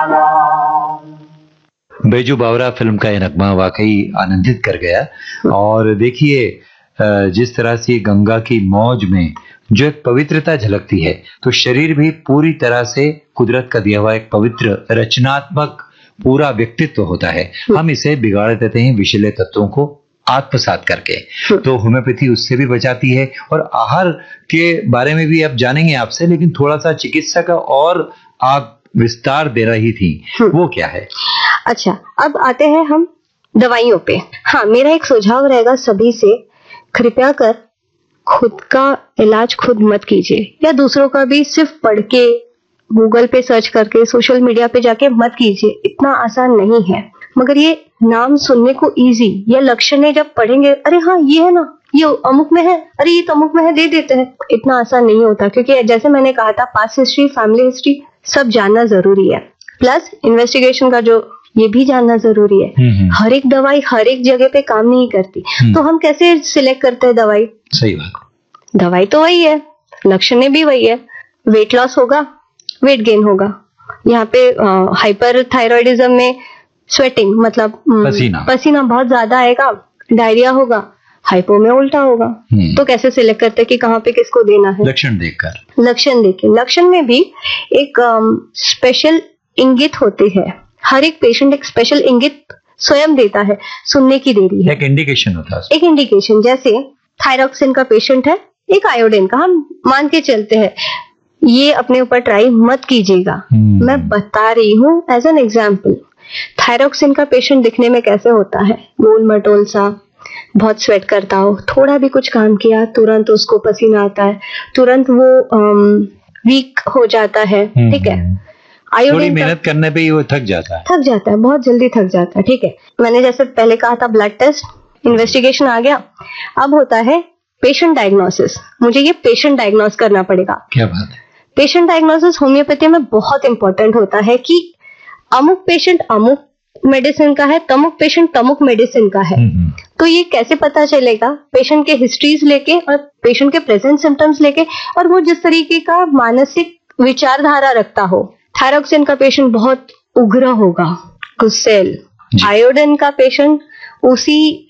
बैजू बावरा film का ये नगमा वाकई आनंदित कर गया। और देखिए जिस तरह से गंगा की मौज में जो एक पवित्रता झलकती है, तो शरीर भी पूरी तरह से कुदरत का दिया हुआ एक पवित्र रचनात्मक पूरा व्यक्तित्व होता है। हम इसे बिगाड़ देते हैं विषैले तत्वों को आत्मसात करके। तो होम्योपैथी उससे भी बचाती है। और आहार के बारे में भी अब जानेंगे आपसे, लेकिन थोड़ा सा चिकित्सा का और आप विस्तार दे रही थी, वो क्या है? अच्छा, अब आते हैं हम दवाइयों पे। हाँ, मेरा एक सुझाव रहेगा सभी से, कृपया कर खुद का इलाज खुद मत कीजिए, या दूसरों का भी सिर्फ पढ़ के गूगल पे सर्च करके सोशल मीडिया पे जाके मत कीजिए। इतना आसान नहीं है। मगर ये नाम सुनने को इजी, ये लक्षण है, जब पढ़ेंगे अरे हाँ ये है ना, ये अमुक में है, अरे ये तो अमुक में है, दे देते हैं। इतना आसान नहीं होता, क्योंकि जैसे मैंने कहा था, पास्ट हिस्ट्री, फैमिली हिस्ट्री सब जानना जरूरी है। प्लस इन्वेस्टिगेशन का जो ये भी जानना जरूरी है। हर एक दवाई हर एक जगह पे काम नहीं करती, तो हम कैसे सिलेक्ट करते हैं दवाई? सही बात। दवाई तो वही है, लक्षण भी वही है। वेट लॉस होगा, वेट गेन होगा। यहाँ पे हाइपर थायराइडिज्म में स्वेटिंग मतलब पसीना बहुत ज्यादा आएगा, डायरिया होगा। हाइपो में उल्टा होगा। तो कैसे सिलेक्ट करते हैं कि कहाँ पे किसको देना है? लक्षण देखकर। लक्षण में भी एक स्पेशल इंगित होती है। हर एक पेशेंट एक स्पेशल इंगित स्वयं देता है, सुनने की देरी है। एक इंडिकेशन होता है। एक इंडिकेशन, जैसे थायरॉक्सिन का पेशेंट है, एक आयोडीन का, हम मान के चलते हैं। ये अपने ऊपर ट्राई मत कीजिएगा, मैं बता रही हूँ एज एन एग्जाम्पल। थायरॉक्सिन का पेशेंट दिखने में कैसे होता है? गोल मटोल सा, बहुत स्वेट करता हो, थोड़ा भी कुछ काम किया तुरंत उसको पसीना आता है, तुरंत वो वीक हो जाता है। ठीक है, थोड़ी मेहनत करने पे ही वो थक जाता है, बहुत जल्दी थक जाता है। ठीक है, मैंने जैसे पहले कहा था, ब्लड टेस्ट, इन्वेस्टिगेशन आ गया। अब होता है पेशेंट डायग्नोसिस। मुझे ये पेशेंट डायग्नोस करना पड़ेगा। क्या बात है? पेशेंट डायग्नोसिस होम्योपैथी में बहुत इंपॉर्टेंट होता है कि अमुक पेशेंट अमुक मेडिसिन का है, तमुक पेशेंट तमुक मेडिसिन का है। तो ये कैसे पता चलेगा? पेशेंट के हिस्ट्रीज लेके और पेशेंट के प्रेजेंट सिम्टम्स लेके, और वो जिस तरीके का मानसिक विचारधारा रखता हो। थायरॉक्सिन का पेशेंट बहुत उग्र होगा, गुस्सैल। आयोडीन का पेशेंट उसी